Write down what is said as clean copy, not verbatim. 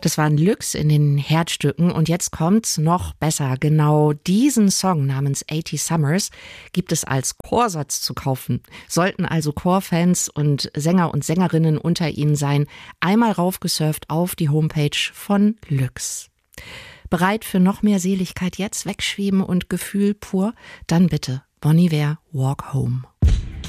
Das waren Lux in den Herzstücken und jetzt kommt's noch besser. Genau diesen Song namens 80 Summers gibt es als Chorsatz zu kaufen. Sollten also Chorfans und Sänger und Sängerinnen unter Ihnen sein, einmal raufgesurft auf die Homepage von Lux. Bereit für noch mehr Seligkeit jetzt, wegschweben und Gefühl pur? Dann bitte Bon Iver, Walk Home.